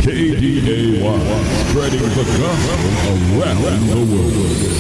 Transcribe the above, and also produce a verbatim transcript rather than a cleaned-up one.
K D A Y, spreading the gospel around the world.